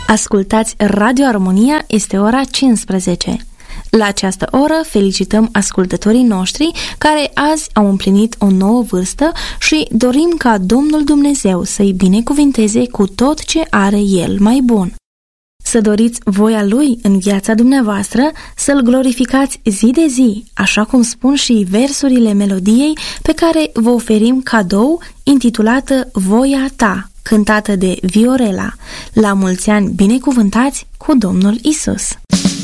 Ascultați Radio Armonia, este ora 15. La această oră felicităm ascultătorii noștri care azi au împlinit o nouă vârstă și dorim ca Domnul Dumnezeu să-i binecuvinteze cu tot ce are El mai bun. Să doriți voia Lui în viața dumneavoastră, să-L glorificați zi de zi, așa cum spun și versurile melodiei pe care vă oferim cadou, intitulată Voia Ta, cântată de Viorela. La mulți ani binecuvântați cu Domnul Isus!